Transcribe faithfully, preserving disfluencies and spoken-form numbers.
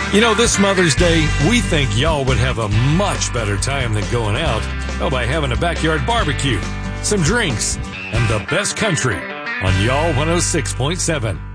You know, this Mother's Day, we think y'all would have a much better time than going out oh, by having a backyard barbecue, some drinks, and the best country on Y'all one oh six point seven.